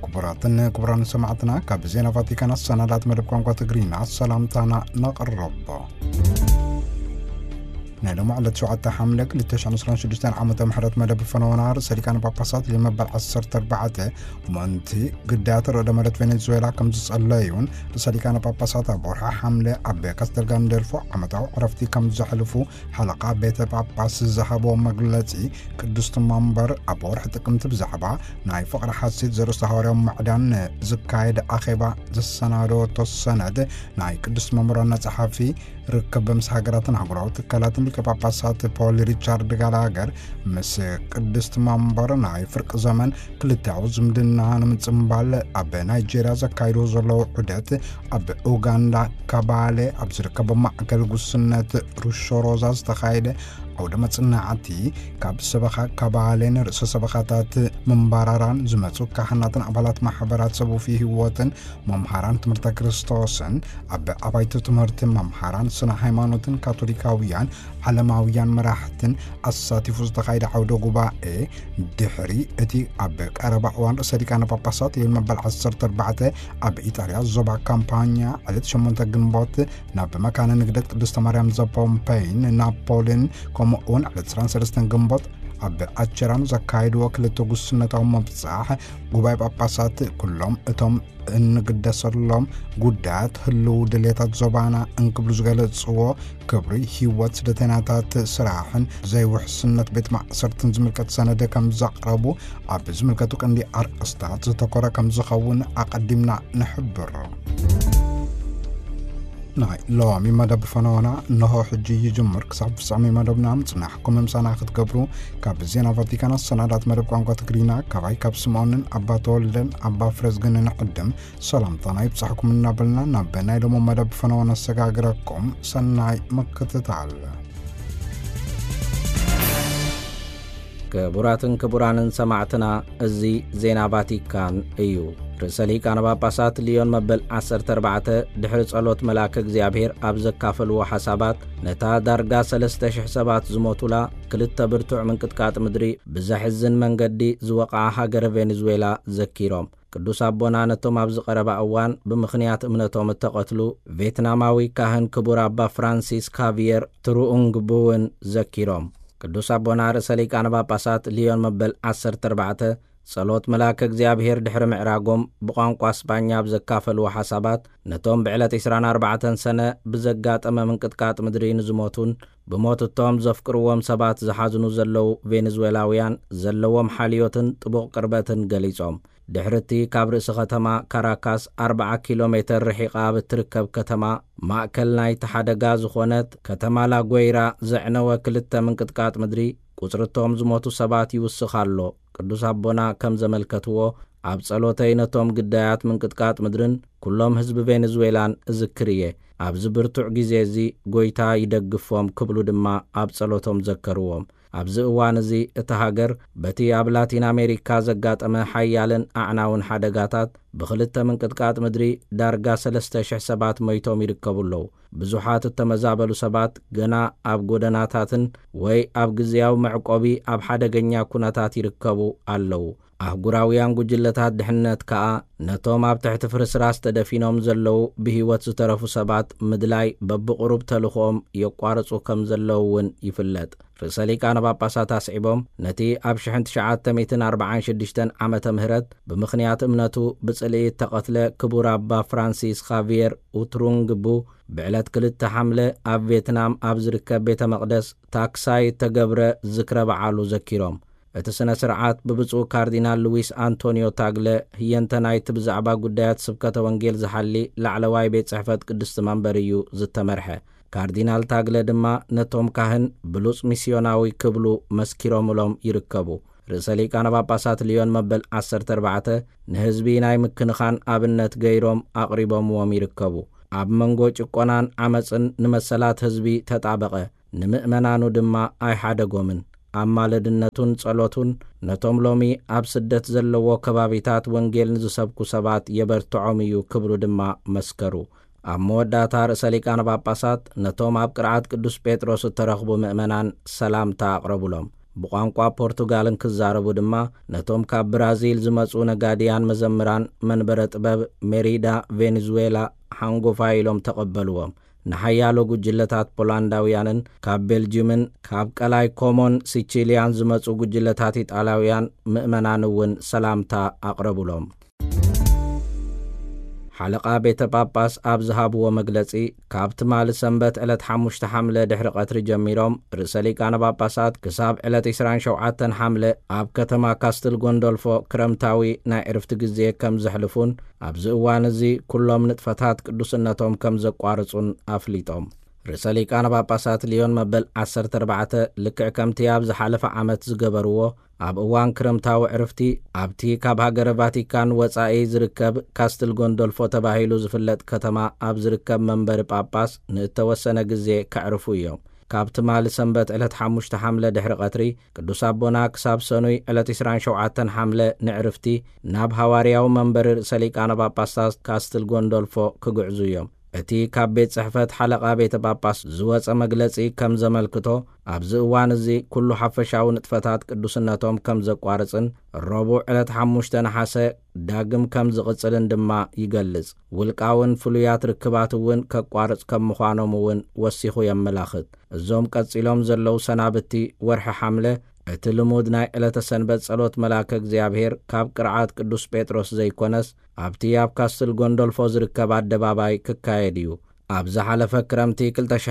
كبران سمعتنا كابزينا فاتيكان السنادات مدبكم قطقرين السلامتانا نقرب نالو معلت شعات حملك لتشعن صران شدستان عامة محرات مدب فنونار سليكان باباسات اللي مبال عصر تربعته ومانتي قدات الرد مدد فنزويلا كم تسأليون سليكان باباسات بورها حملة عبي كسترغان دلفو عمتاو عرفتي كم زحلفو حلقة بيت باباس الزحبو مقلتي كدست منبر عبور حتى كنت بزحبا ناي فقر حاسيت زرو سهوريو معدان زكايد أخيبا زسنادو توسند ناي كدست منبرنا صحافي ركب مسحقراتنا عقراو تكالاتن كباباسات بول ريتشارد غالاغر مس قدست منبر ناي فرق زمن كلتاو زمدنا نمصمبال اب نيجيريا زكايدو زلو عدت اب اوغندا كابالي اب زركب معكل غسنت روشوروزاز تخايد او دمصناعتي كاب سبخا كابالين رأس سبخاتات منبراران زمصو كحناتن ابالات محبرات سبو فيه وطن ممحران تمرت كريستوسن اب ابايت تمرت ممحران سنا هيمانوتن كاثوليكاويان علماويان مراحتن اساتيفوز تخايد عودو غباء دحري اتي اب قرباوان سديكان باباسات يمبل 14 اب ايطاليا زوبا كامبانيا على شمونتا جنبوت ناب مكان نقدت قدست مريم زبومبين نابولين كومون على ترانسرستن جنبوت اب اتشران زكايد وكلتو غسنتاو مبصح غباء باباسات كلهم اتم እንግደሰሎም ጉዳት ህልው ድሌታት ዞባና እንክብሉ ዝገለጽዎ ክብሪ ህይወት ስደተናታት ስራሕን ዘይውሕስነት ቤት ማዕሰርትን ዝምልከት ሰነደ ከም ዘቕረቡ ኣብ ዝምልከቱ ቀንዲ ኣርእስታት ዝተኮረ ከም ዝኸውን ኣቀዲምና ንሕብር ناي لو مي مدب فنونا نهو حجي يجمر كساب فسامي مدبنا مصنح كم مسانا خدقبرو كاب زينا فاتيكان السنادات مدب قوانقوة تقرينا كاباي كاب سمونن أبا تولدن أبا فرزقن نقدم سلام طاناي بصحكم النابلنا نابنا لو مدب فنونا السقاقركم سناي مكة تعالى كبراتن سمعتنا ازي زينا فاتيكان ايو رسالي كان باباسات ليون مبل 14 دحر صلوت ملاك እግዚአብሔር አብዘካፈሉ حسابات نتا دارغا 3000 ሰባት ዝሞቱላ ክልተ ብርቱዕ ምንቅጥቃጥ ምድሪ ብዛሕዝን መንገዲ ዝወቃ ሃገር ቬኔዙዌላ ዘኪሮም ቅዱስ አቦና ነቶም ኣብ ዝቀረባ እዋን ብምኽንያት እምነቶም ተቀትሉ ቪየትናማዊ ካህን ክቡር አባ ፍራንሲስ ካቪየር ትሩኡንግቡን ዘኪሮም ቅዱስ አቦና ረሰሊ ካን በጳሳት ሊዮን መበል 14 ጸሎት መላክ እግዚአብሔር ድሕረ ምዕራጎም በቋንቋ ስፓኛ ብዘካፈሉ حسابات ነቶም ብዕለት 24 ሰነ ብዘጋጠመ ምንቅጥቃጥ ምድሪን ዝሞቱን ብሞትቶም ዘፍቅርዎም ሰባት ዝሓዝኑ ዘለው ቬኔዙዌላውያን ዘለዎም ሓልዮትን ጥቡቕ ቅርበትን ገሊጾም ድሕርቲ ካብ ርእሲ ከተማ ካራካስ 40 ኪሎ ሜትር ርሒቓ ብትርከብ ከተማ ማእከል ናይ ተሓደጋ ዝኾነት ከተማ ላጎይራ ዘዕነወ ክልተ ምንቅጥቃጥ ምድሪ ቁጽርቶም ዝሞቱ ሰባት ይውስኻሎ ቅዱስ አቦና ከም ዘመልከትዎ ኣብ ጸሎተይ ነቶም ግዳያት ምንቅጥቃጥ ምድርን ኩሎም ህዝቢ ቬኔዙዌላን እዝክርየ ኣብ ዝብርቱዕ ግዜ እዚ ጎይታ ይደግፎም ክብሉ ድማ ኣብ ጸሎቶም ዘከርዎም ኣብዚ እዋን እዚ እቲ ሃገር በቲ ኣብ ላቲን ኣሜሪካ ዘጋጠመ ሓያልን ኣዕናውን ሓደጋታት ብኽልተ ምንቅጥቃጥ ምድሪ ዳርጋ 3000 ሰባት ሞይቶም ይርከቡለው ብዙሓት ተመዛበሉ ሰባት ገና ኣብ ጎደናታትን ወይ ኣብ ግዜያዊ መዕቆቢ ኣብ ሓደገኛ ኩነታት ይርከቡ ኣለው አህጉራውያን ጉጅለታት ድሕነት ከኣ ነቶም ኣብ ትሕቲ ፍርስራስ ተደፊኖም ዘለው ብህይወት ዝተረፉ ሰባት ምድላይ በብቁሩብ ተልኾም የቋርጹ ከም ዘለውን ይፍለጥ ርሰሊ ካን በጳሳት አስዒቦም ነቲ ኣብ 1946 ዓመተ ምህረት ብምኽንያት እምነቱ ብጽልኢት ተቐትለ ክቡር አባ ፍራንሲስ ካቪየር ኡትሩንግቡ ብዕለት 2 ሐምለ ኣብ ቪየትናም ኣብ ዝርከብ ቤተ መቕደስ ታክሳይ ተገብረ ዝክረ በዓሉ ዘኪሮም እቲ ስነ ስርዓት ብብፁዕ ካርዲናል ሉዊስ አንቶኒዮ ታግለ ህየንተናይት ብዛዕባ ጉዳያት ስብከተ ወንጌል ዝሓሊ ላዕለዋይ ቤት ጽሕፈት ቅድስት መንበር እዩ ዝተመርሐ ካርዲናል ታግለ ድማ ነቶም ካህን ብሉጽ ሚስዮናዊ ክብሉ መስኪሮምሎም ይርከቡ ርሰሊ ካን በጳሳት ሊዮን መበል 14 ንህዝቢ ናይ ምክንኻን ኣብነት ገይሮም ኣቕሪቦምዎም ይርከቡ ኣብ መንጎ ጭቆናን ዓመፅን ንመሰላት ህዝቢ ተጣበቀ ንምእመናኑ ድማ ኣይሓደጎምን አማለድነቱን ጸሎቱን ነቶም ሎሚ ኣብ ስደት ዘለዎ ከባቢታት ወንጌል ንዝሰብኩ ሰባት የበርትዖም እዩ ክብሉ ድማ መስከሩ ኣብ መወዳእታ ርእሰ ሊቃነ ጳጳሳት ነቶም ኣብ ቅርዓት ቅዱስ ጴጥሮስ ተረኽቡ ምእመናን ሰላምታ ኣቕረቡሎም ብቋንቋ ፖርቱጋልን ክዛረቡ ድማ ነቶም ካብ ብራዚል ዝመጹ ነጋዲያን መዘምራን መንበረ ጥበብ ሜሪዳ ቬኔዙዌላ ሃንጎፋ ኢሎም ተቐበልዎም። ንሓያሎ ጉጅለታት ፖላንዳውያንን ካብ ቤልጅየምን ካብ ቀላይ ኮሞን ሲቺሊያን ዝመጹ ጉጅለታት ኢጣልያውያን ምእመናን እውን ሰላምታ ኣቕረቡሎም። ሓለቓ ቤተ ጳጳስ ኣብ ዝሃብዎ መግለጺ ካብ ትማሊ ሰንበት ዕለት 5 ሐምለ ድሕሪ ቀትሪ ጀሚሮም ርእሰ ሊቃነ ጳጳሳት ክሳብ ዕለት 27 ሐምለ ኣብ ከተማ ካስትል ጎንዶልፎ ክረምታዊ ናይ ዕርፍቲ ግዜ ከም ዘሕልፉን ኣብዚ እዋን እዚ ኩሎም ንጥፈታት ቅዱስነቶም ከም ዘቋርጹን ኣፍሊጦም። ርእሰ ሊቃነ ጳጳሳት ሊዮን መበል 14 ልክዕ ከምቲ ኣብ ዝሓለፈ ዓመት ዝገበርዎ ኣብ እዋን ክረምታዊ ዕርፍቲ ኣብቲ ካብ ሃገረ ቫቲካን ወጻኢ ዝርከብ ካስትል ጎንዶልፎ ተባሂሉ ዝፍለጥ ከተማ ኣብ ዝርከብ መንበሪ ጳጳስ ንእተወሰነ ግዜ ከዕርፉ እዮም። ካብ ትማሊ ሰንበት ዕለት 5 ሐምለ ድሕሪ ቀትሪ ቅዱስ ኣቦና ክሳብ ሰኑይ ዕለት 27 ሐምለ ንዕርፍቲ ናብ ሃዋርያዊ መንበሪ ርእሰ ሊቃነ ጳጳሳት ካስትል ጎንዶልፎ ክጉዕዙ እዮም። እቲ ካብ ቤት ጽሕፈት ሓለቓ ቤተ ጳጳስ ዝወፀ መግለጺ ከም ዘመልክቶ ኣብዚ እዋን እዚ ኩሉ ሓፈሻዊ ንጥፈታት ቅዱስነቶም ከም ዘቋርጽን ረቡዕ ዕለት 5 ነሓሰ ዳግም ከም ዝቕጽልን ድማ ይገልጽ። ውልቃውን ፍሉያት ርክባት እውን ከቋርጽ ከም ምዃኖም እውን ወሲኹ የመላኽት። እዞም ቀጺሎም ዘለው ሰናብቲ ወርሒ ሐምለ እቲ ልሙድ ናይ ዕለተ ሰንበት ጸሎት መላከ እግዚአብሔር ካብ ቅርዓት ቅዱስ ጴጥሮስ ዘይኮነስ ኣብቲ ኣብ ካስትል ጎንዶልፎ ዝርከብ ኣደባባይ ክካየድ እዩ። ኣብ ዝሓለፈ ክረምቲ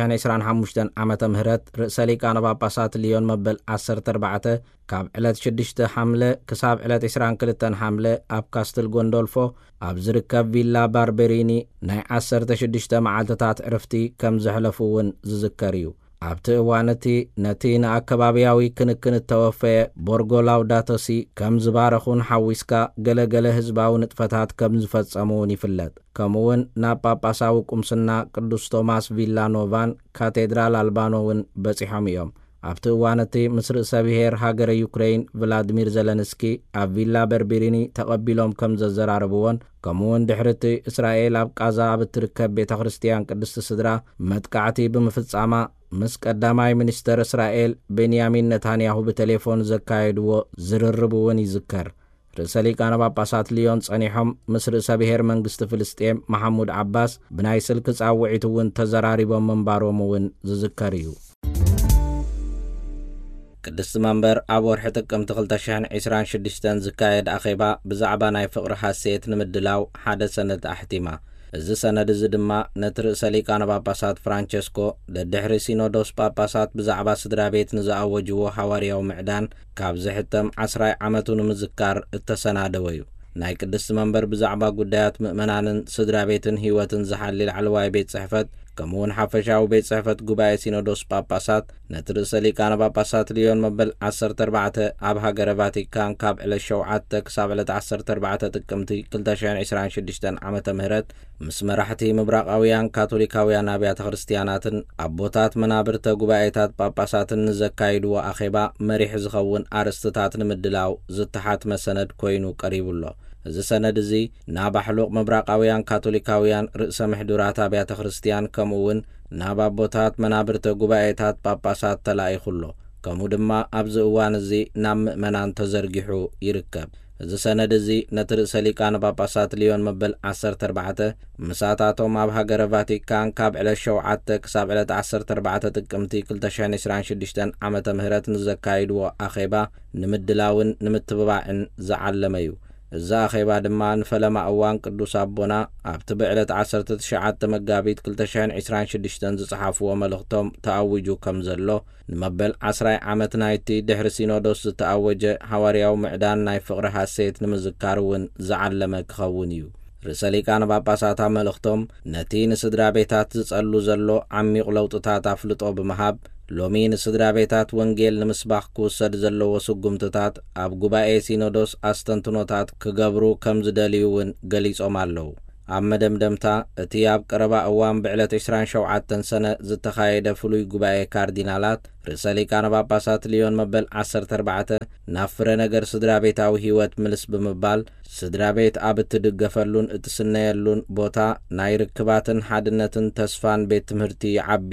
2025 ዓመተ ምህረት ርእሰ ሊቃነ ጳጳሳት ሊዮን መበል 14 ካብ ዕለት 6 ሐምለ ክሳብ ዕለት 22 ሐምለ ኣብ ካስትል ጎንዶልፎ ኣብ ዝርከብ ቪላ ባርቤሪኒ ናይ 16 መዓልትታት ዕርፍቲ ከም ዘሕለፉ እውን ዝዝከር እዩ። ኣብቲ እዋነቲ ነቲ ንኣከባብያዊ ክንክን እተወፈየ ቦርጎ ላውዳቶሲ ከም ዝባረኹን ሓዊስካ ገለገለ ህዝባዊ ንጥፈታት ከም ዝፈጸሙውን ይፍለጥ። ከምኡውን ናብ ጳጳሳዊ ቁምስና ቅዱስ ቶማስ ቪላኖቫን ካቴድራል ኣልባኖውን በጺሖም እዮም። ኣብቲ እዋነቲ ምስ ርእሰ ብሔር ሃገረ ዩክሬን ቭላድሚር ዘለንስኪ ኣብ ቪላ በርቤሪኒ ተቐቢሎም ከም ዘዘራረብዎን ከምኡውን ድሕርቲ እስራኤል ኣብ ቃዛ ኣብ እትርከብ ቤተ ክርስቲያን ቅድስቲ ስድራ መጥቃዕቲ ብምፍጻማ ምስ ቀዳማይ ሚኒስተር እስራኤል ቤንያሚን ነታንያሁ ብቴሌፎን ዘካየድዎ ዝርርብ እውን ይዝከር። ርእሰ ሊቃነ ጳጳሳት ሊዮን ጸኒሖም ምስ ርእሰ ብሔር መንግስቲ ፍልስጤም መሐሙድ ዓባስ ብናይ ስልኪ ጻውዒት እውን ተዘራሪቦም ምንባሮም እውን ዝዝከር እዩ። ቅድስቲ መንበር ኣብ ወርሒ ጥቅምቲ 2026 ዝካየድ ኣኼባ ብዛዕባ ናይ ፍቕሪ ሓሴት ንምድላው ሓደ ሰነድ ኣሕቲማ። እዚ ሰነድ እዚ ድማ ነቲ ርእሰ ሊቃነ ጳጳሳት ፍራንቸስኮ ደድሕሪ ሲኖዶስ ጳጳሳት ብዛዕባ ስድራ ቤት ንዝኣወጅዎ ሓዋርያዊ ምዕዳን ካብ ዝሕተም 10 ዓመቱ ንምዝካር እተሰናደወ እዩ። ናይ ቅድስቲ መንበር ብዛዕባ ጉዳያት ምእመናንን ስድራ ቤትን ህይወትን ዝሓልል ዓለዋይ ቤት ጽሕፈት ከምኡውን ሓፈሻዊ ቤት ጽሕፈት ጉባኤ ሲኖዶስ ጳጳሳት ነቲ ርእሰ ሊቃነ ጳጳሳት ሊዮን መበል 14 ኣብ ሃገረ ቫቲካን ካብ ዕለት 7 ክሳብ ዕለት 14 ጥቅምቲ 2026 ዓመተ ምህረት ምስ መራሕቲ ምብራቃውያን ካቶሊካውያን ኣብያተ ክርስቲያናትን ኣቦታት መናብርተ ጉባኤታት ጳጳሳትን ንዘካይድዎ ኣኼባ መሪሕ ዝኸውን ኣርእስትታት ንምድላው ዝተሓትመ ሰነድ ኮይኑ ቀሪቡሎ። እዚ ሰነድ እዚ ናብ ኣሕሉቕ ምብራቃውያን ካቶሊካውያን ርእሰ ምሕዱራት ኣብያተ ክርስቲያን ከምኡውን ናብ ኣቦታት መናብርተ ጉባኤታት ጳጳሳት ተላኢኹሎ። ከምኡ ድማ ኣብዚ እዋን እዚ ናብ ምእመናን ተዘርጊሑ ይርከብ። እዚ ሰነድ እዚ ነቲ ርእሰ ሊቃነ ጳጳሳት ሊዮን መበል 14 ምሳታቶም ኣብ ሃገረ ቫቲካን ካብ ዕለት 7 ክሳብ ዕለት 14 ጥቅምቲ 2026 ዓመተ ምህረት ንዘካይድዎ ኣኼባ ንምድላውን ንምትብባዕን ዝዓለመ እዩ። እዛ ኣኼባ ድማ ንፈለማ እዋን ቅዱስ ኣቦና ኣብቲ ብዕለት 19 መጋቢት 2026 ዝጽሓፍዎ መልእኽቶም ተኣውጁ ከም ዘሎ ንመበል 10 ዓመት ናይቲ ድሕሪ ሲኖዶስ ዝተኣወጀ ሓዋርያዊ ምዕዳን ናይ ፍቕሪ ሓሴት ንምዝካር እውን ዝዓለመ ክኸውን እዩ። ርእሰ ሊቃነ ጳጳሳት መልእኽቶም ነቲ ንስድራ ቤታት ዝጸሉ ዘሎ ዓሚቕ ለውጥታት ኣፍልጦ ብምሃብ ሎሚ ንስድራ ቤታት ወንጌል ንምስባኽ ክውሰድ ዘለዎ ስጉምትታት ኣብ ጉባኤ ሲኖዶስ ኣስተንትኖታት ክገብሩ ከም ዝደልዩ እውን ገሊጾም ኣለዉ። ኣብ መደምደምታ እቲ ኣብ ቀረባ እዋን ብዕለት 27 ሰነ ዝተኻየደ ፍሉይ ጉባኤ ካርዲናላት ርእሰ ሊቃነ ጳጳሳት ሊዮን መበል 14 ናብ ፍረ ነገር ስድራ ቤታዊ ህይወት ምልስ ብምባል ስድራ ቤት ኣብ እትድገፈሉን እትስነየሉን ቦታ ናይ ርክባትን ሓድነትን ተስፋን ቤት ትምህርቲ ይዓብዩ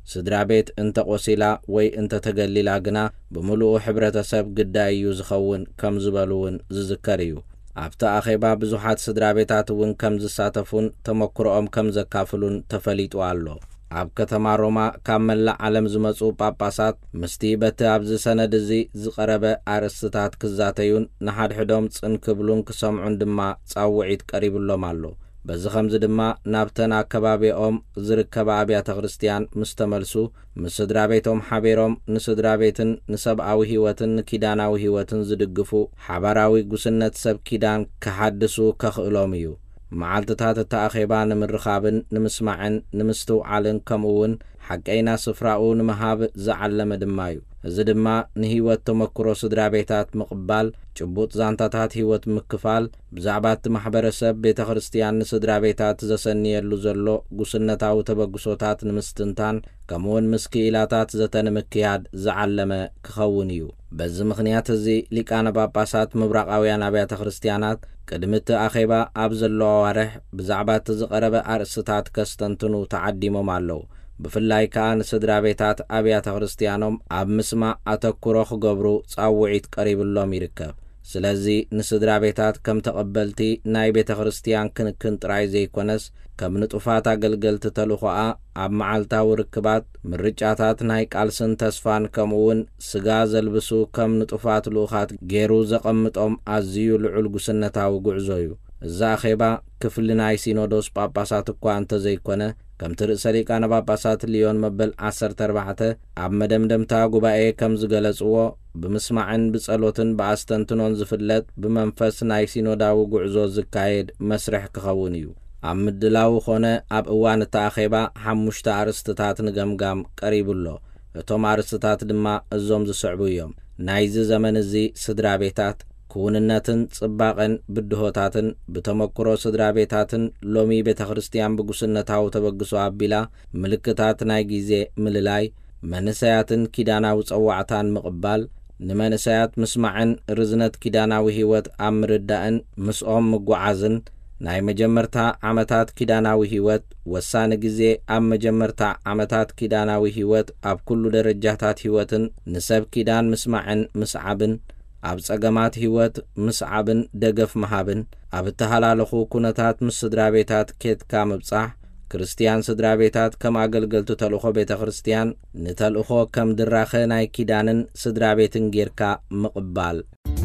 ስድራ ቤት እንተ ቆሲላ ወይ እንተ ተገሊላ ግና ብምሉኡ ሕብረተሰብ ግዳይ እዩ ዝኸውን ከም ዝበሉውን ዝዝከር እዩ። ኣብቲ ኣኼባ ብዙሓት ስድራ ቤታት እውን ከም ዝሳተፉን ተመክሮኦም ከም ዘካፍሉን ተፈሊጡ ኣሎ። ኣብ ከተማ ሮማ ካብ መላእ ዓለም ዝመጹ ጳጳሳት ምስቲ በቲ ኣብዚ ሰነድ እዚ ዝቐረበ ኣርእስትታት ክዛተዩን ንሓድሕዶም ጽንክብሉን ክሰምዑን ድማ ጻውዒት ቀሪብሎም ኣሎ። በዚ ኸምዚ ድማ ናብተን ኣከባቢኦም ዝርከባ ኣብያተ ክርስቲያን ምስ ተመልሱ ምስ ስድራ ቤቶም ሓቢሮም ንስድራ ቤትን ንሰብኣዊ ህይወትን ንኪዳናዊ ህይወትን ዝድግፉ ሓባራዊ ጉስነት ሰብ ኪዳን ክሓድሱ ከኽእሎም እዩ። መዓልትታት እተኣኼባ ንምርኻብን ንምስማዕን ንምስትውዓልን ከምኡውን ሓቀይና ስፍራኡ ንምሃብ ዝዓለመ ድማ እዩ። እዚ ድማ ንህይወት ተመክሮ ስድራ ቤታት ምቕባል፣ ጭቡጥ ዛንታታት ህይወት ምክፋል፣ ብዛዕባ እቲ ማሕበረሰብ ቤተ ክርስቲያን ንስድራ ቤታት ዘሰንየሉ ዘሎ ጉስነታዊ ተበግሶታት ንምስትንታን ከምኡውን ምስ ክኢላታት ዘተንምክያድ ዝዓለመ ክኸውን እዩ። በዚ ምኽንያት እዚ ሊቃነ ጳጳሳት ምብራቃውያን ኣብያተ ክርስቲያናት ቅድሚ እቲ ኣኼባ ኣብ ዘለዎ ዋርሕ ብዛዕባ እቲ ዝቐረበ ኣርእስትታት ከስተንትኑ ተዓዲሞም ኣለዉ። ብፍላይ ከዓ ንስድራ ቤታት ኣብያተ ክርስቲያኖም ኣብ ምስማዕ ኣተኩሮ ክገብሩ ጻውዒት ቀሪብሎም ይርከብ። ስለዚ ንስድራ ቤታት ከም ተቐበልቲ ናይ ቤተ ክርስቲያን ክንክን ጥራይ ዘይኮነስ ከም ንጡፋት ኣገልገልቲ ተልኾኣ ኣብ መዓልታዊ ርክባት ምርጫታት ናይ ቃልስን ተስፋን ከምኡውን ስጋ ዘልብሱ ከም ንጡፋት ልኡኻት ገይሩ ዘቐምጦም ኣዝዩ ልዑል ጉስነታዊ ጉዕዞ እዩ። እዛ ኣኼባ ክፍሊ ናይ ሲኖዶስ ጳጳሳት እኳ እንተ ዘይኮነ ከምቲ ርእሰ ሊቃነ ጳጳሳት ሊዮን መበል 14 ኣብ መደምደምታ ጉባኤ ከም ዝገለጽዎ ብምስማዕን ብጸሎትን ብኣስተንትኖን ዝፍለጥ ብመንፈስ ናይ ሲኖዳዊ ጉዕዞ ዝካየድ መስርሕ ክኸውን እዩ። ኣብ ምድላው ኾነ ኣብ እዋን እቲ ኣኼባ 5 ኣርእስትታት ንገምጋም ቀሪቡሎ። እቶም ኣርእስትታት ድማ እዞም ዝስዕቡ እዮም። ናይዚ ዘመን እዚ ስድራ ቤታት ክውንነትን ጽባቐን ብድሆታትን ብተመክሮ ስድራ ቤታትን ሎሚ ቤተ ክርስቲያን ብጉስነታዊ ተበግሶ ኣቢላ ምልክታት ናይ ጊዜ ምልላይ መንእሰያትን ኪዳናዊ ጸዋዕታን ምቕባል ንመንእሰያት ምስማዕን ርዝነት ኪዳናዊ ህይወት ኣብ ምርዳእን ምስኦም ምጓዓዝን ናይ መጀመርታ ዓመታት ኪዳናዊ ህይወት ወሳኒ ጊዜ ኣብ መጀመርታ ዓመታት ኪዳናዊ ህይወት ኣብ ኩሉ ደረጃታት ህይወትን ንሰብ ኪዳን ምስማዕን ምስዓብን ኣብ ጸገማት ህይወት ምስዓብን ደገፍ መሃብን ኣብ እተሃላለኹ ኩነታት ምስ ስድራ ቤታት ኬትካ ምብጻሕ ክርስቲያን ስድራ ቤታት ከም ኣገልገልቲ ተልእኾ ቤተ ክርስቲያን ንተልእኾ ከም ድራኸ ናይ ኪዳንን ስድራ ቤትን ጌርካ ምቕባል።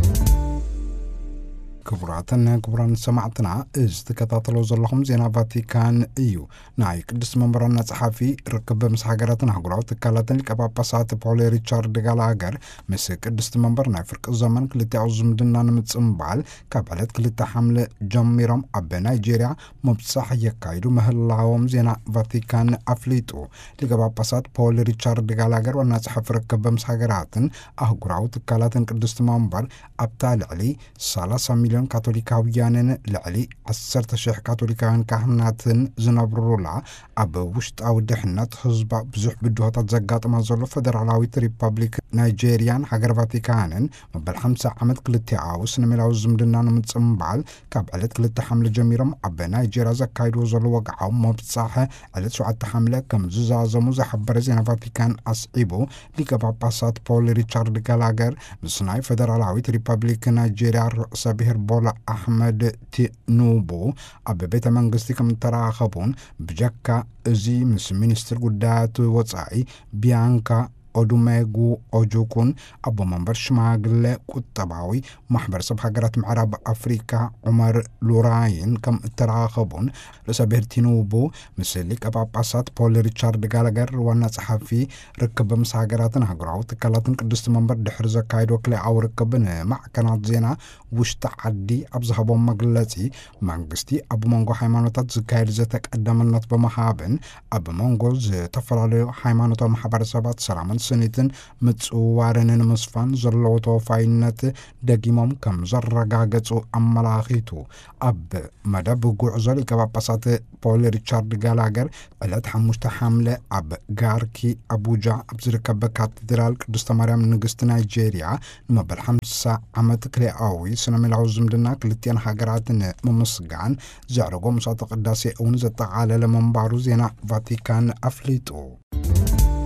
ክቡራትን ክቡራን ሰማዕትና ዝተከታተሉ ዘለኹም ዜና ቫቲካን እዩ። ናይ ቅዱስ መንበርና ጸሓፊ ርክብ ምስ ሃገራትን ኣህጉራዊ ትካላትን ሊቀ ጳጳሳት ፖል ሪቻርድ ጋላገር ምስ ቅዱስ መንበር ናይ ፍርቂ ዘመን ክልቲኡ ዝምድና ንምጽምባል ካብ ዕለት 2 ሐምለ ጀሚሮም ኣብ ናይጄርያ መብጻሕ የካይዱ ምህላዎም ዜና ቫቲካን ኣፍሊጡ። ሊቀ ጳጳሳት ፖል ሪቻርድ ጋላገር ዋና ጸሓፊ ርክብ ምስ ሃገራትን ኣህጉራዊ ትካላትን ቅዱስ መንበር ኣብታ ልዕሊ 30 ሚልዮን ካቶሊካውያንን ልዕሊ 10,000 ካቶሊካውያን ካህናትን ዝነብሩላ ኣብ ውሽጣዊ ድሕነት ህዝባ ብዙሕ ብድሆታት ዘጋጥማ ዘሎ ፌደራላዊት ሪፐብሊክ ናይጄርያን ሃገር ቫቲካንን መበል 50 ዓመት ክልቲኣዊ ስነሜላዊ ዝምድና ንምጽምባል ካብ ዕለት 2 ሐምለ ጀሚሮም ኣብ ናይጄርያ ዘካይድዎ ዘሎ ወግዓዊ መብጻሕ ዕለት 7 ሐምለ ከም ዝዛዘሙ ዝሓበረ ዜና ቫቲካን ኣስዒቡ ሊቀ ጳጳሳት ፖል ሪቻርድ ጋላገር ምስ ናይ ፌደራላዊት ሪፐብሊክ ናይጄርያ ርእሰ ብሔር ቦላ ኣሕመድ ቲኑቡ ኣብ ቤተ መንግስቲ ከም ተራኸቡን ብጀካ እዚ ምስ ሚኒስትር ጉዳያት ወጻኢ ቢያንካ ኦዱሜጉ ኦጁኩን ኣቦ መንበር ሽማግለ ቁጠባዊ ማሕበረሰብ ሃገራት ምዕራብ ኣፍሪካ ዑመር ሉራይን ከም ተራኸቡን ርእሰ ብሔር ቲኑቡ ምስ ሊቀ ጳጳሳት ፖል ሪቻርድ ጋላገር ዋና ጸሓፊ ርክብ ምስ ሃገራትን ሃገራዊ ትካላትን ቅዱስ መንበር ድሕሪ ዘካይዶ ክልኣዊ ርክብን ማዕከናት ዜና ውሽጢ ዓዲ ኣብ ዝሃቦም መግለጺ መንግስቲ ኣብ መንጎ ሃይማኖታት ዝካየድ ዘተቀዳምነት በመሃብን ኣብ መንጎ ዝተፈላለዩ ሃይማኖታዊ ማሕበረሰባት ሰላምን ስኒትን ምጽዋርን ንምስፋን ዘለዎ ተወፋይነት ደጊሞም ከም ዘረጋገጹ ኣመላኺቱ ኣብ መደብ ጉዕዞ ሊቀ ጳጳሳት ፖል ሪቻርድ ጋላገር ዕለት 5 ሐምለ ኣብ ጋርኪ ኣቡጃ ኣብ ዝርከብ ካቴድራል ቅድስተ ማርያም ንግስቲ ናይጄርያ ንመበል 50 ዓመት ክልኣዊ ስነሜላዊ ዝምድና ክልቲአን ሃገራትን ምምስጋን ዘዕረጎ ምሳተ ቅዳሴ እውን ዘጠቓለለ መንባሩ ዜና ቫቲካን ኣፍሊጡ።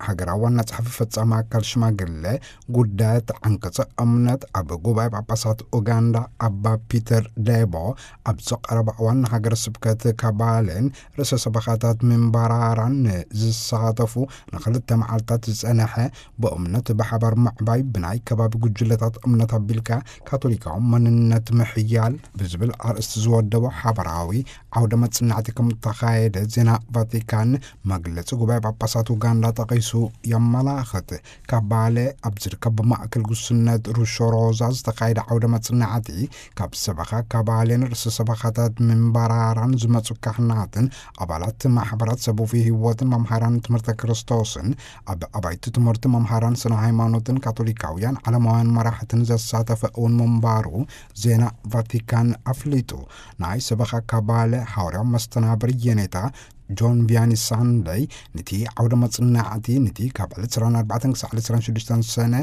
ሃገራዊ ዋና ጸሓፊ ፈጻሚ ኣካል ሽማግለ ጉዳያት ዓንቀጸ እምነት ኣብ ጉባኤ ጳጳሳት ኡጋንዳ ኣባ ፒተር ዴቦ ኣብ ዘቐረበ ዋና ሃገረ ስብከት ካባሌን ርእሰ ሰበኻታት ምንባራራን ዝሳተፉ ንኽልተ መዓልትታት ዝጸንሐ ብእምነት ብሓባር ምዕባይ ብናይ ከባቢ ጉጅለታት እምነት ኣቢልካ ካቶሊካዊ መንነት ምሕያል ብዝብል ኣርእስቲ ዝወደቦ ሓበራዊ ዓውደ መጽናዕቲ ከም ተኻየደ ዜና ቫቲካን መግለጺ ጉባኤ ጳጳሳት ኡጋንዳ ጠቒሱ የመላኽት። ካባሌ ኣብ ዝርከብ ማእከል ጉስነት ሩሾ ሮዛ ዝተኻየደ ዓውደ መጽናዕቲ ካብ ሰበኻ ካባሌን ርእሰ ሰበኻታት ምንባራራን ዝመጹ ካህናትን ኣባላት ማሕበራት ሰቡፊ ህይወትን መምሃራን ትምህርተ ክርስቶስን ኣብ ኣባይቲ ትምህርቲ መምሃራን ስነ ሃይማኖትን ካቶሊካውያን ዓለማውያን መራሕትን ዘሳተፈ እውን ምንባሩ ዜና ቫቲካን ኣፍሊጡ። ናይ ሰበኻ ካባሌ ሓዋርያዊ መስተናብር የኔታ ጆን ቪያኒ ሳንደይ ነቲ ዓውደ መጽናዕቲ ነቲ ካብ 24 ክሳብ 26 ሰነ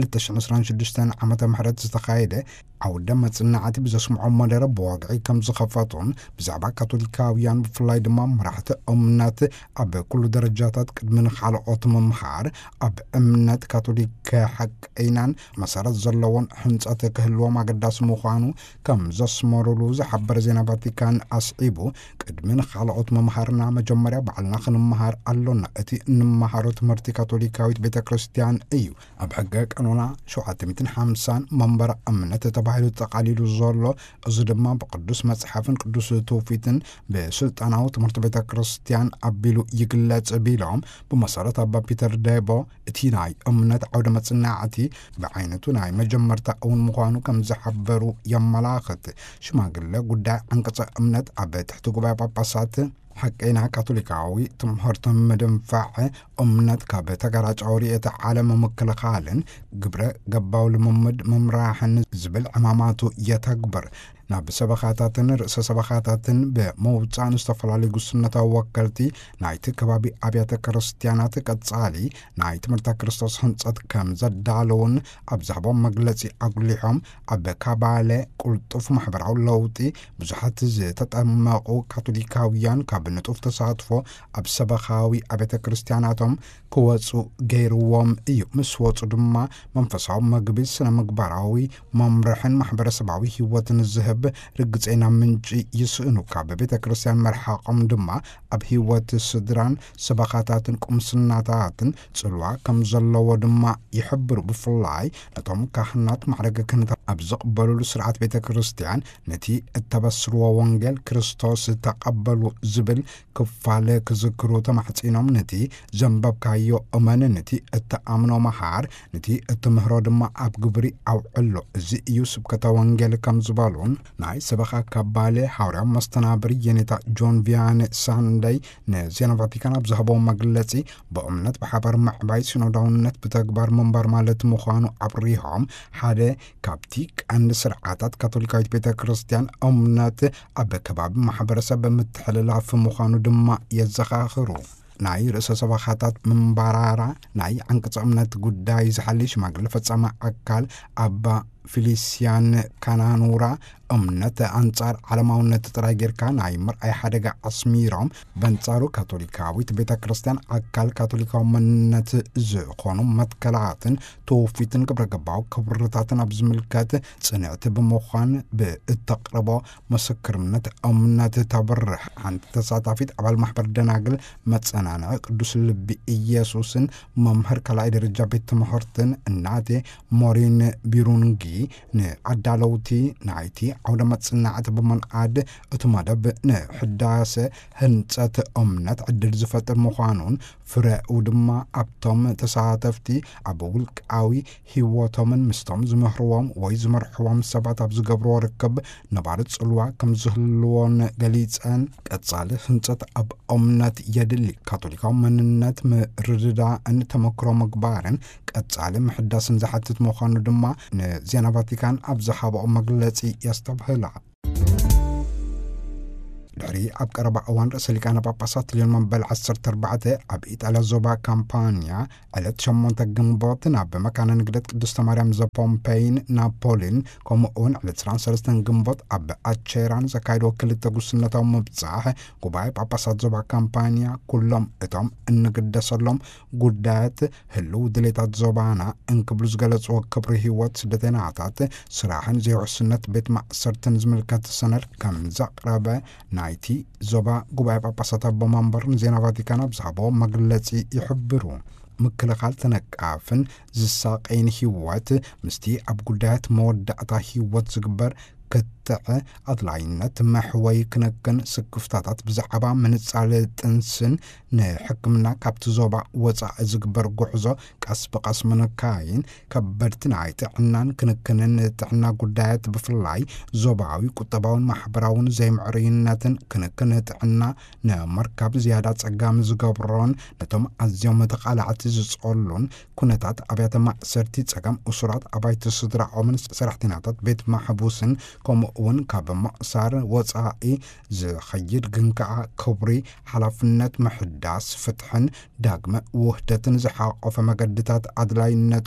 2026 ዓመተ ምህረት ዝተኻየደ ዓውደ መጽናዕቲ ብዘስምዖ መደረ ብዋግዒ ከም ዝኸፈቱን ብዛዕባ ካቶሊካውያን ብፍላይ ድማ መራሕቲ እምነት ኣብ ኩሉ ደረጃታት ቅድሚ ንኻልኦት ምምሃር ኣብ እምነት ካቶሊክ ሓቀይናን መሰረት ዘለዎን ሕንጸት ክህልዎም ኣገዳሲ ምዃኑ ከም ዘስመሩሉ ዝሓበረ ዜና ቫቲካን ኣስዒቡ ቅድሚ ንኻልኦት ምምሃርና መጀመርያ ባዕልና ክንምሃር ኣሎና እቲ እንመሃሮ ትምህርቲ ካቶሊካዊት ቤተ ክርስቲያን እዩ። ኣብ ሕገ ቀኖና 750 መንበረ እምነት ተባሂሉ ተቃሊሉ ዘሎ እዚ ድማ ብቅዱስ መጽሓፍን ቅዱስ ትውፊትን ብስልጣናዊ ትምህርቲ ቤተ ክርስቲያን ኣቢሉ ይግለጽ ቢሎም ብመሰረት ኣባ ፒተር ዴቦ እቲ ናይ እምነት ዓውደ መጽናዕቲ ብዓይነቱ ናይ መጀመርታ እውን ምዃኑ ከም ዝሓበሩ የመላኽት። ሽማግለ ጉዳይ ዓንቀጸ እምነት ኣብ ትሕቲ ጉባኤ ጳጳሳት ሓቀይና ካቶሊካዊ ትምህርቲ ምድንፋዕ እምነት ካብ ተጋራጫዊ ርእየተ ዓለም ምክልኻልን ግብረ ገባዊ ልምምድ ምምራሕን ዝብል ዕማማቱ የተግበር ናብ ሰበኻታትን ርእሰ ሰበኻታትን ብመውፃን ዝተፈላለዩ ጉስነታዊ ወከልቲ ናይቲ ከባቢ ኣብያተ ክርስቲያናት ቀጻሊ ናይ ትምህርተ ክርስቶስ ህንጸት ከም ዘዳለውን ኣብ ዝሃቦም መግለጺ ኣጉሊሖም ኣብ ካባሌ ቁልጡፍ ማሕበራዊ ለውጢ ብዙሓት ዝተጠመቑ ካቶሊካውያን ካብ ንጡፍ ተሳትፎ ኣብ ሰበኻዊ ኣብያተ ክርስቲያናቶም ክወፁ ገይርዎም እዩ። ምስ ወፁ ድማ መንፈሳዊ መግቢ ስነ ምግባራዊ መምርሕን ማሕበረሰባዊ ህይወትን ዝህብ ርግጸና ምንጪ ይስእኑ ካብ ቤተ ክርስቲያን መርሓቆም ድማ ኣብ ህይወት ስድራን ሰበኻታትን ቁምስናታትን ጽልዋ ከም ዘለዎ ድማ ይሕብሩ። ብፍላይ ነቶም ካህናት ማዕረገ ክህነት ኣብ ዝቕበሉሉ ስርዓት ቤተ ክርስቲያን ነቲ እተበስርዎ ወንጌል ክርስቶስ ተቐበሉ ዝብል ክፋለ ክዝክሩ ተማሕጺኖም ነቲ ዘንበብካዮ እመን ነቲ እተኣምኖ መሃር ነቲ እትምህሮ ድማ ኣብ ግብሪ ኣውዕሎ እዚ እዩ ስብከተ ወንጌል ከም ዝበሉን ናይ ሰበኻ ካባሌ ሓዋርያዊ መስተናብር የኔታ ጆን ቪያኒ ሳንደይ ንዜና ቫቲካን ኣብ ዝሃቦ መግለጺ በእምነት ብሓባር ምዕባይ ሲኖዳውነት ብተግባር ምንባር ማለት ምዃኑ ኣብሪሆም ሓደ ካብቲ ቀንዲ ስርዓታት ካቶሊካዊት ቤተ ክርስቲያን እምነት ኣብ ከባቢ ማሕበረሰብ ምትሕልላፍ ምዃኑ ድማ የዘኻኽሩ። ናይ ርእሰ ሰበኻታት ምንባራራ ናይ ዓንቀጸ እምነት ጉዳይ ዝሓልሽ ሽማግለ ፈጻሚ ኣካል ኣባ ፊሊስያን ካናኑራ እምነት አንጻር ዓለማውነት ጥራይ ጌርካ ናይ ምርኣይ ሓደጋ ኣስሚሮም በንጻሩ ካቶሊካዊት ቤተ ክርስቲያን ኣካል ካቶሊካዊ መንነት ዝኾኑ መትከላትን ተውፊትን ግብረ ገባዊ ክብርታትን ኣብ ዝምልከት ጽንዕቲ ብምዃን ብእተቕርቦ ምስክርነት እምነት ተበርሕ ሓንቲ ተሳታፊት ኣባል ማሕበር ደናግል መጸናንዒ ቅዱስ ልቢ ኢየሱስን መምህር ካልኣይ ደረጃ ቤት ትምህርትን እናቴ ሞሪን ቢሩንጊ ንዓዳለውቲ ናይቲ عودة متصنعة بمنعاد اتمادب نحداث هنصت أمنت عدل زفتر مخانون فرق ودما أبتم تساعتفتي أبولك أوي هيواتمن مستم زمهروام ويزمرحوام سبعة أبز قبرو ركب نبارد صلوا كم زهلوان قليتان كتصالي هنصت أب أمنت يدلي كاتوليكا مننت مرددا أن تمكرو مقبارن كتصالي محداث زحتت مخانو دما زينا فاتيكان أبزحاب أمقلتي يستبهلا ድሕሪ ኣብ ቀረባ እዋን ርእሰ ሊቃነ ጳጳሳት ሊዮን መበል 14 ኣብ ኢጣልያ ዞባ ካምፓንያ ዕለት 8 ግንቦት ናብ መካነ ንግደት ቅድስተ ማርያም ዘፖምፔይን ናፖሊን ከምኡውን ዕለት 23 ግንቦት ኣብ ኣቸራን ዘካይዶ ክልተ ጉስነታዊ ምብጻሕ ጉባኤ ጳጳሳት ዞባ ካምፓንያ ኩሎም እቶም እንግደሰሎም ጉዳያት ህልው ድሌታት ዞባና እንክብሉ ዝገለጽዎ ክብሪ ህይወት ስደተኛታት ስራሕን ዘይውሕስነት ቤት ማእሰርትን ዝምልከት ሰነድ ከም ዘቕረበ ናይቲ ዞባ ጉባኤ ጳጳሳት ኣቦ መንበርን ዜና ቫቲካን ብዛዕባ መግለጺ ይሕብሩ። ምክልኻል ተነቃፍን ዝሳቀይን ህይወት ምስቲ ኣብ ጉዳያት መወዳእታ ህይወት ዝግበር ክትዕ ኣድላይነት መሕወይ ክነክን ስክፍታታት ብዛዕባ ምንጻለ ጥንስን ንሕክምና ካብቲ ዞባ ወፃእ ዝግበር ጉዕዞ ቀስ ብቐስ ምንካይን ከበድቲ ናይ ጥዕናን ክንክንን ጥዕና ጉዳያት ብፍላይ ዞባዊ ቁጠባውን ማሕበራውን ዘይምዕርይነትን ክንክን ጥዕና ንመርካብ ዝያዳ ጸጋሚ ዝገብሮን ነቶም ኣዝዮም ተቓላዕቲ ዝጸሉን ኩነታት ኣብያተ ማእሰርቲ ጸገም እሱራት ኣባይቲ ስድራኦምን ሰራሕተኛታት ቤት ማሕቡስን ከምኡውን ካብ ማእሳር ወፃኢ ዝኸይድ ግን ከዓ ክብሪ ሓላፍነት ምሕዳስ ፍትሕን ዳግመ ውህደትን ዝሓቆፈ መገድታት ኣድላይነቱ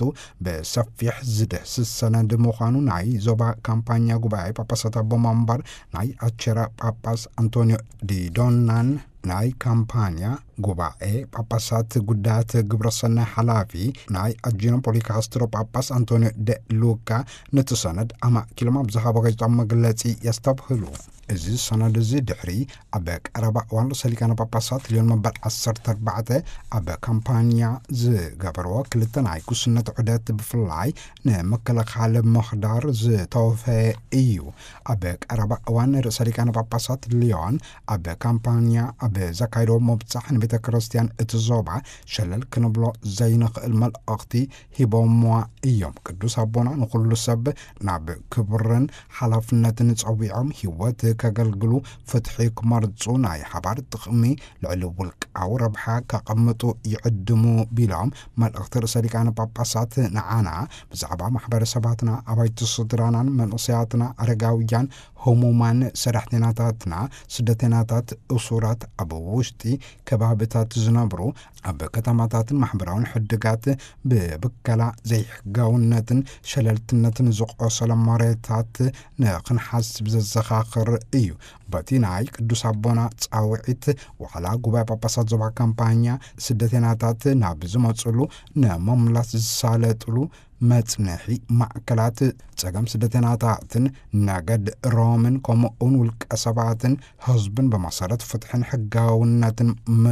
ብሰፊሕ ዝድህስስ ሰነድ ምዃኑ ናይ ዞባ ካምፓንያ ጉባኤ ጳጳሳት ኣቦ መንበር ናይ ኣቸራ ጳጳስ አንቶኒዮ ዲ ዶናን ናይ ካምፓንያ ጉባኤ ጳጳሳት ጉዳያት ግብረሰናይ ሓላፊ ናይ ኣጂኖ ፖሊካስትሮ ጳጳስ አንቶኒዮ ደ ሉካ ነቲ ሰነድ ኣማኪሎም ኣብ ዝሃቦ ጋዜጣዊ መግለጺ የስተብህሉ። እዚ ሰነድ እዚ ድሕሪ ኣብ ቀረባ እዋን ርእሰ ሊቃነ ጳጳሳት ሊዮን መበል 14 ኣብ ካምፓንያ ዝገበርዎ ክልተ ናይ ጉስነት ዑደት ብፍላይ ንመከላኸሊ ምኽዳር ዝተወፈየ እዩ። ኣብ ቀረባ እዋን ርእሰ ሊቃነ ጳጳሳት ሊዮን ኣብ ካምፓንያ ኣብ ዘካይዶ ምብጻሕ ንቤተ ክርስቲያን እቲ ዞባ ሸለል ክንብሎ ዘይንኽእል መልእኽቲ ሂቦምዋ እዮም። ቅዱስ ኣቦና ንኹሉ ሰብ ናብ ክብርን ሓላፍነትን ጸዊዖም ህይወት ከገልግሉ ፍትሒ ክመርጹ ናይ ሓባር ጥቕሚ ልዕሊ ውልቃዊ ረብሓ ከቐምጡ ይዕድሙ ቢሎም መልእኽቲ ርእሰ ሊቃነ ጳጳሳት ንዓና ብዛዕባ ማሕበረሰባትና ኣባይቲ ስድራናን መንእሰያትና ኣረጋውያን ህሙማን ሰራሕተኛታትና ስደተኛታት እሱራት ኣብ ውሽጢ ከባቢታት ዝነብሩ ኣብ ከተማታትን ማሕበራውን ሕድጋት ብብከላ ዘይሕጋውነትን ሸለልትነትን ዝቆሰለ መሬታት ንክንሓስብ ዘዘኻኽር እዩ። በቲ ናይ ቅዱስ ኣቦና ጻውዒት ዋዕላ ጉባኤ ጳጳሳት ዞባ ካምፓንያ ስደተኛታት ናብ ዝመጽሉ ንመምላስ ዝሳለጥሉ መጽነሒ ማዕከላት ጸገም ስደተኛታትን ነገድ ሮምን ከምኡውን ውልቀ ሰባትን ህዝብን በመሰረት ፍትሕን ሕጋውነትን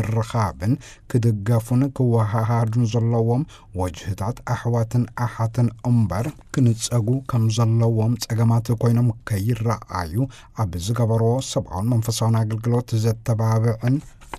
ምርኻብን ክድገፉን ክወሃሃዱን ዘለዎም ወጅህታት ኣሕዋትን ኣሓትን እምበር ክንጸጉ ከም ዘለዎም ጸገማት ኮይኖም ከይረኣዩ ኣብ ዝገበርዎ ሰብኣውን መንፈሳውን ኣገልግሎት ዘተባብዕን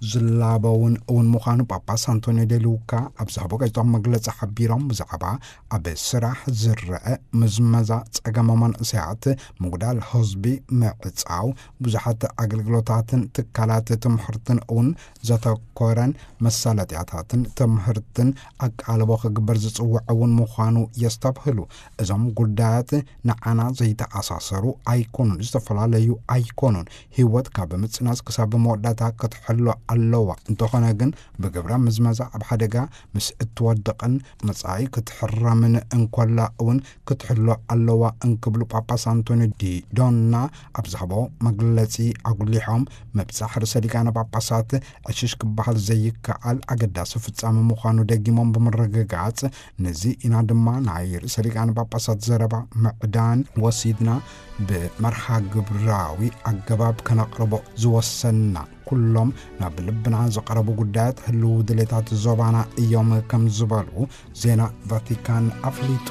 ዝላበውን እውን ምዃኑ ጳጳስ አንቶኒዮ ደ ሉካ ኣብ ዝሃቦ ጋዜጣዊ መግለጺ ሓቢሮም ብዛዕባ ኣብ ስራሕ ዝርአ ምዝመዛ ጸገም መንእሰያት ምጉዳል ህዝቢ ምዕጻው ብዙሓት ኣገልግሎታትን ትካላት ትምህርትን እውን ዘተኮረን መሳለጥያታትን ትምህርትን ኣቃልቦ ክግበር ዝጽውዕ እውን ምዃኑ የስተብህሉ። እዞም ጉዳያት ንዓና ዘይተኣሳሰሩ ኣይኮኑን፣ ዝተፈላለዩ ኣይኮኑን። ህይወት ካብ ምጽናስ ክሳብ መወዳእታ ክትሕሎ ኣለዋ እንተኾነ ግን ብግብራ ምዝመዛ ኣብ ሓደጋ ምስ እትወድቕን መጻኢ ክትሕረምን እንኮላ እውን ክትሕሎ ኣለዋ እንክብሉ ጳጳስ አንቶኒዮ ዲ ዶና ኣብ ዝሃቦ መግለጺ ኣጉሊሖም መብጻሕ ርእሰ ሊቃነ ጳጳሳት ዕሽሽ ክበሃል ዘይከኣል ኣገዳሲ ፍጻሜ ምዃኑ ደጊሞም ብምርግጋጽ ነዚ ኢና ድማ ናይ ርእሰ ሊቃነ ጳጳሳት ዘረባ ምዕዳን ወሲድና ብመርሃ ግብራዊ ኣገባብ ከነቕርቦ ዝወሰና ኩሎም ናብ ልብና ዝቐረቡ ጉዳያት ህልው ድሌታት ዞባና እዮም ከም ዝበሉ ዜና ቫቲካን ኣፍሊጡ።